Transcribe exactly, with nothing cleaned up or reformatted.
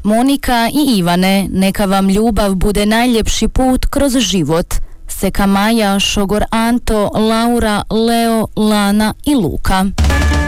Monika i Ivane, neka vam ljubav bude najljepši put kroz život. Seka Maja, šogor Anto, Laura, Leo, Lana i Luka.